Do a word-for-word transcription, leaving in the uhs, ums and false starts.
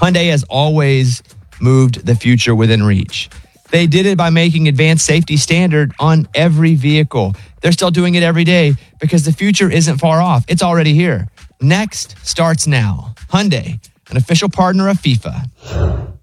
Hyundai has always moved the future within reach. They did it by making advanced safety standard on every vehicle. They're still doing it every day because the future isn't far off. It's already here. Next starts now. Hyundai, an official partner of FIFA.